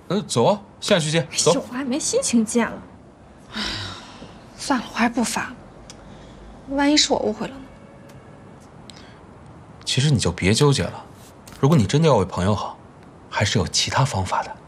走啊，现在去接，走。 我还没心情见了。哎呀，算了，我还是不发了。万一是我误会了呢？ 其实你就别纠结了，如果你真的要为朋友好，还是有其他方法的。